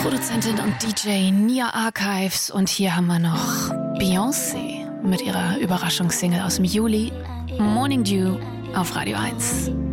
Produzentin und DJ Nia Archives. Und hier haben wir noch Beyoncé mit ihrer Überraschungssingle aus dem Juli, Morning Dew auf Radio 1.